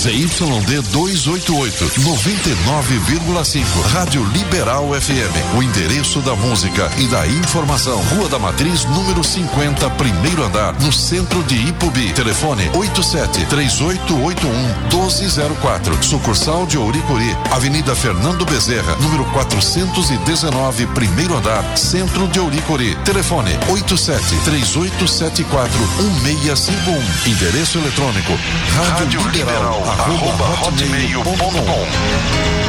ZYD 288, 99,5. Rádio Liberal FM. O endereço da música e da informação. Rua da Matriz, número 50, primeiro andar, no centro de Ipubi. Telefone 87-3881-1204. Sucursal de Ouricuri. Avenida Fernando Bezerra, número 419, primeiro andar, centro de Ouricuri. Telefone 87-3874-1651. Endereço eletrônico rádio liberal @hotmail.com.